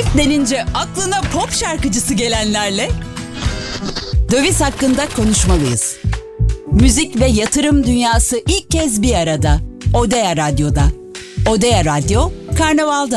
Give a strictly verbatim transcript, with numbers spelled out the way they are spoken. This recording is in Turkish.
denince aklına pop şarkıcısı gelenlerle döviz hakkında konuşmalıyız. Müzik ve yatırım dünyası ilk kez bir arada. Odea Radyo'da. Odea Radyo, Karnaval'da.